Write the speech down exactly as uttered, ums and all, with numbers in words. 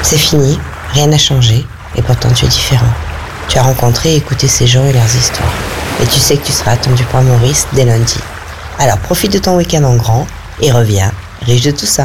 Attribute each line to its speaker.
Speaker 1: C'est fini, rien n'a changé, et pourtant tu es différent. Tu as rencontré et écouté ces gens et leurs histoires. Et tu sais que tu seras attendu par Maurice dès lundi. Alors profite de ton week-end en grand et reviens riche de tout ça.